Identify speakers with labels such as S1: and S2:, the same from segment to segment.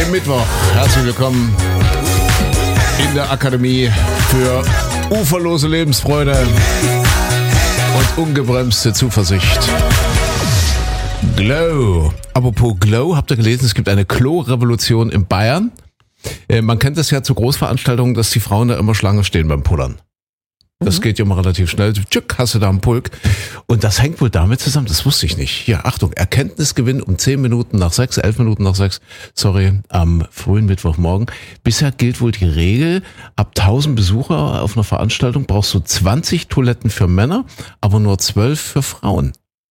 S1: dem Mittwoch. Herzlich willkommen in der Akademie für uferlose Lebensfreude und ungebremste Zuversicht. Glow. Apropos Glow, habt ihr gelesen, es gibt eine Klo-Revolution in Bayern. Man kennt das ja zu Großveranstaltungen, dass die Frauen da immer Schlange stehen beim Pullern. Das geht ja immer relativ schnell. Tschick, hast du da einen Pulk. Und das hängt wohl damit zusammen, das wusste ich nicht. Hier, Achtung, Erkenntnisgewinn um 10 Minuten nach 6, 11 Minuten nach 6, am frühen Mittwochmorgen. Bisher gilt wohl die Regel, ab 1000 Besucher auf einer Veranstaltung brauchst du 20 Toiletten für Männer, aber nur 12 für Frauen.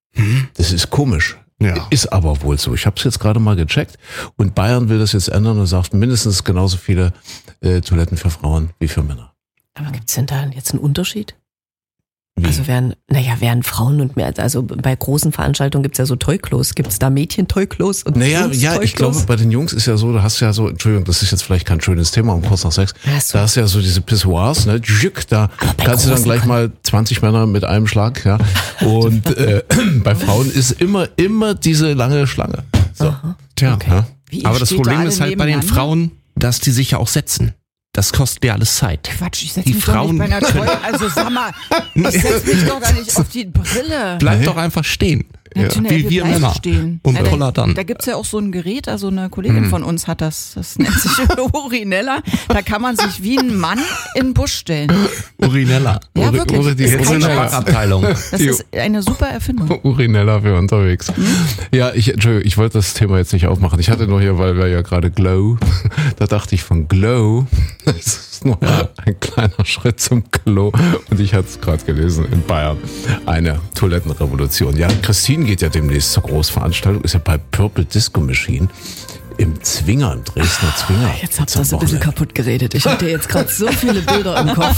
S1: Das ist komisch. Ja. Ist aber wohl so. Ich habe es jetzt gerade mal gecheckt und Bayern will das jetzt ändern und sagt mindestens genauso viele Toiletten für Frauen wie für Männer.
S2: Aber gibt's denn da jetzt einen Unterschied?
S1: Wie?
S2: Also wären Frauen und mehr, also bei großen Veranstaltungen gibt's ja so Toyklos. Gibt's da Mädchen-Toyklos und Jungs-Toyklos?
S1: Ich glaube, bei den Jungs ist ja so, du hast ja so, Entschuldigung, das ist jetzt vielleicht kein schönes Thema, um kurz nach 6.
S2: So.
S1: Da hast du ja so diese Pissoirs, ne? Da kannst du dann gleich mal 20 Männer mit einem Schlag, ja. Und bei Frauen ist immer diese lange Schlange. So.
S2: Aha.
S1: Tja,
S2: Okay.
S1: ja.
S3: Aber das Problem ist halt bei den Frauen, dass die sich ja auch setzen. Das kostet ja alles Zeit.
S4: Quatsch, ich setze
S3: Die
S4: mich
S3: Frauen
S4: doch nicht bei einer Also sag mal, ich setze mich doch da nicht auf die Brille.
S3: Bleib doch einfach stehen. Wie wir
S4: bleiben
S3: Männer.
S4: stehen.
S3: Und Puller dann.
S4: Da gibt's ja auch so ein Gerät, also eine Kollegin von uns hat das nennt sich Urinella. Da kann man sich wie ein Mann in den Busch stellen.
S3: Urinella.
S4: Ja, wirklich.
S3: Die
S4: Ist kein
S3: Urinella
S4: Spaß.
S3: Abteilung.
S4: Das ist eine super Erfindung.
S1: Urinella für unterwegs. Ja, Entschuldigung, ich wollte das Thema jetzt nicht aufmachen. Ich hatte nur hier, weil wir ja gerade Glow, da dachte ich von Glow, das ist nur ein kleiner Schritt zum Klo. Und ich hatte es gerade gelesen, in Bayern eine Toilettenrevolution. Ja, Christine geht ja demnächst zur Großveranstaltung, ist ja bei Purple Disco Machine im Zwinger, im Dresdner Zwinger.
S2: Jetzt habt ihr das ein bisschen kaputt geredet. Ich hatte jetzt gerade so viele Bilder im Kopf.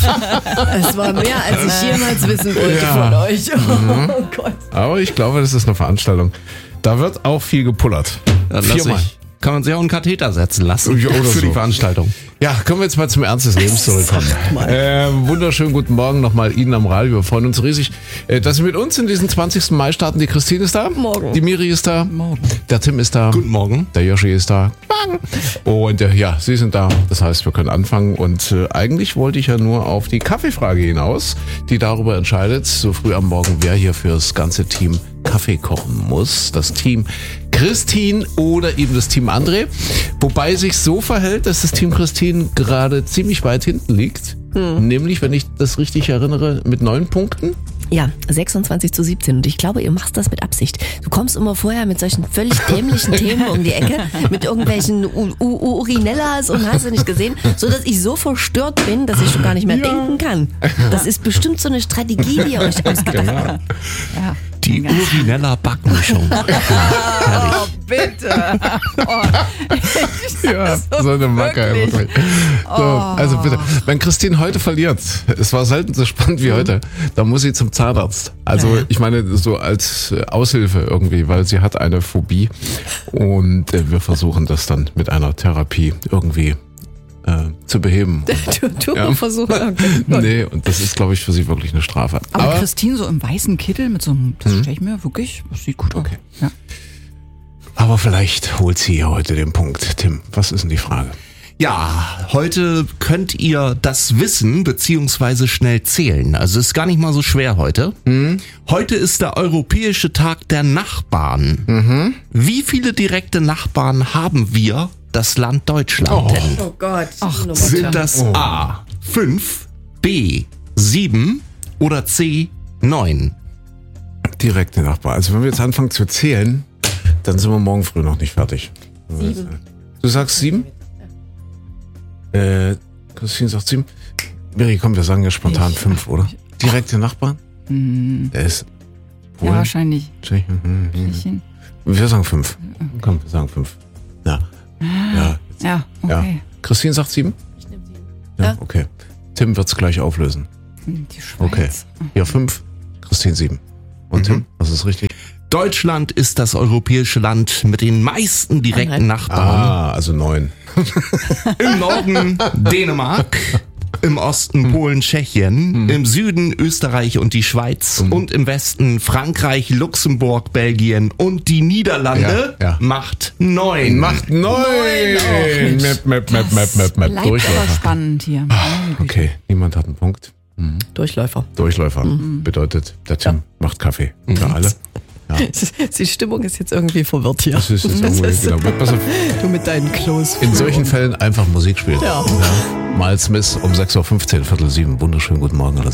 S2: Es war mehr, als ich jemals wissen wollte von euch. Oh Gott.
S1: Aber ich glaube, das ist eine Veranstaltung. Da wird auch viel gepullert. Viermal.
S3: Kann man sich auch einen Katheter setzen lassen
S1: Ja, oder
S3: für
S1: so.
S3: die Veranstaltung.
S1: Ja, können wir jetzt mal zum Ernst des Lebens zurückkommen. Wunderschönen guten Morgen nochmal Ihnen am Radio. Wir freuen uns riesig, dass Sie mit uns in diesen 20. Mai starten. Die Christine ist da.
S2: Morgen.
S1: Die Miri ist da.
S4: Morgen.
S1: Der Tim ist da.
S3: Guten Morgen.
S1: Der Joshi ist da. Und ja, Sie sind da. Das heißt, wir können anfangen. Und eigentlich wollte ich ja nur auf die Kaffeefrage hinaus, die darüber entscheidet, so früh am Morgen, wer hier fürs ganze Team Kaffee kochen muss. Das Team Christine oder eben das Team André. Wobei sich so verhält, dass das Team Christine gerade ziemlich weit hinten liegt. Nämlich, wenn ich das richtig erinnere, mit 9 Punkten.
S2: Ja, 26-17 und ich glaube, ihr macht das mit Absicht. Du kommst immer vorher mit solchen völlig dämlichen Themen um die Ecke, mit irgendwelchen Urinellas und hast du nicht gesehen, so dass ich so verstört bin, dass ich schon gar nicht mehr denken kann. Das ist bestimmt so eine Strategie, die ihr euch ausgedacht habt.
S4: Ja.
S3: Die Urinella Backmischung. Herrlich.
S4: Oh, bitte.
S1: Ja, so eine Macke. Wirklich. So, also bitte, wenn Christine heute verliert, es war selten so spannend wie heute, dann muss sie zum Zahnarzt. Also ich meine so als Aushilfe irgendwie, weil sie hat eine Phobie und wir versuchen das dann mit einer Therapie irgendwie zu beheben.
S2: Versuch. Okay.
S1: Nee, und das ist, glaube ich, für sie wirklich eine Strafe.
S4: Aber Christine so im weißen Kittel mit so einem, das stelle ich mir wirklich, das sieht gut aus.
S1: Okay.
S4: Ja.
S1: Aber vielleicht holt sie ja heute den Punkt. Tim, was ist denn die Frage?
S3: Ja, heute könnt ihr das wissen beziehungsweise schnell zählen. Also ist gar nicht mal so schwer heute. Heute ist der Europäische Tag der Nachbarn. Wie viele direkte Nachbarn haben wir, das Land Deutschland denn?
S2: Oh Gott. Ach,
S3: Sind das A 5, B 7 oder C 9?
S1: Direkte Nachbar. Also wenn wir jetzt anfangen zu zählen, dann sind wir morgen früh noch nicht fertig.
S2: 7.
S1: Du sagst 7? Christine sagt 7. Miri, komm, wir sagen ja spontan 5, oder? Direkte Nachbarn? Der ist
S4: Ja, wahrscheinlich.
S1: Tschechien. Wir sagen 5. Komm, wir sagen 5. Ja.
S4: Ja, okay.
S1: Ja. Christine sagt 7?
S2: Ich nehme 7.
S1: Ja, okay. Tim wird's gleich auflösen.
S4: Die Schweiz.
S1: Okay. Ja, 5, Christine 7. Und Tim, was ist richtig?
S3: Deutschland ist das europäische Land mit den meisten direkten Nachbarn.
S1: Also 9.
S3: Im Norden Dänemark, im Osten Polen, Tschechien, im Süden Österreich und die Schweiz und im Westen Frankreich, Luxemburg, Belgien und die Niederlande.
S1: Ja.
S3: Macht 9.
S1: Macht 9. Map.
S4: Bleibt aber
S1: Durchläufer.
S4: spannend hier.
S1: Okay, niemand hat einen Punkt.
S2: Durchläufer.
S1: Durchläufer bedeutet, der Tim macht Kaffee für alle. Ja.
S2: Die Stimmung ist jetzt irgendwie verwirrt hier.
S1: Das ist jetzt irgendwie, genau. Pass auf,
S2: Du mit deinen Close.
S1: in solchen Fällen einfach Musik spielen.
S2: Ja.
S1: Miles Smith um 6.15 Uhr, 6:45, wunderschönen guten Morgen.